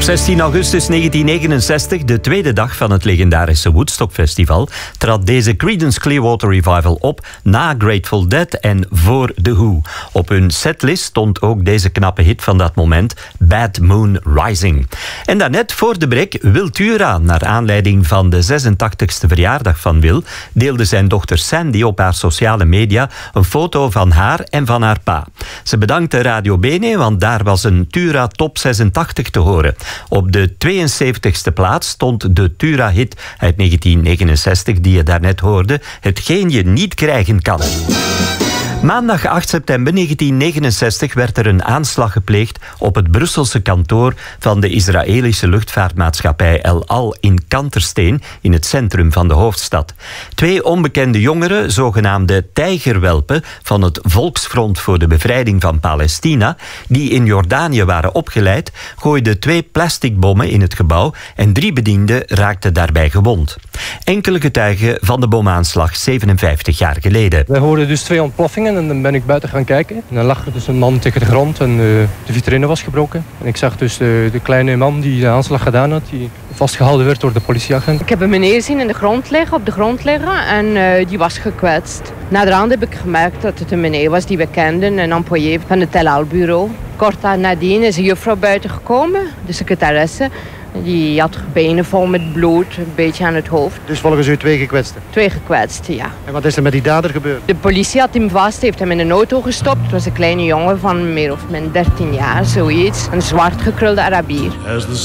Op 16 augustus 1969, de tweede dag van het legendarische Woodstock Festival, trad deze Creedence Clearwater Revival op na Grateful Dead en voor The Who. Op hun setlist stond ook deze knappe hit van dat moment, Bad Moon Rising. En daarnet voor de break, Wil Tura, naar aanleiding van de 86e verjaardag van Wil, deelde zijn dochter Sandy op haar sociale media een foto van haar en van haar pa. Ze bedankte Radio Bene, want daar was een Tura Top 86 te horen. Op de 72e plaats stond de Tura-hit uit 1969, die je daarnet hoorde, Hetgeen je niet krijgen kan. Maandag 8 september 1969 werd er een aanslag gepleegd op het Brusselse kantoor van de Israëlische luchtvaartmaatschappij El Al in Kantersteen, in het centrum van de hoofdstad. 2 onbekende jongeren, zogenaamde tijgerwelpen van het Volksfront voor de Bevrijding van Palestina, die in Jordanië waren opgeleid, gooiden 2 plastic bommen in het gebouw en 3 bedienden raakten daarbij gewond. Enkele getuigen van de bomaanslag 57 jaar geleden. Wij hoorden dus 2 ontploffingen en dan ben ik buiten gaan kijken. En dan lag er dus een man tegen de grond en de vitrine was gebroken. En ik zag dus de kleine man die de aanslag gedaan had, die vastgehouden werd door de politieagent. Ik heb een meneer zien op de grond liggen en die was gekwetst. Naderhand heb ik gemerkt dat het een meneer was die we kenden, een employé van het El Al bureau. Kort nadien is een juffrouw buiten gekomen, de secretaresse. Die had benen vol met bloed, een beetje aan het hoofd. Dus volgens u 2 gekwetsten? 2 gekwetsten, ja. En wat is er met die dader gebeurd? De politie had hem vast, heeft hem in een auto gestopt. Het was een kleine jongen van meer of min 13 jaar, zoiets. Een zwart gekrulde Arabier.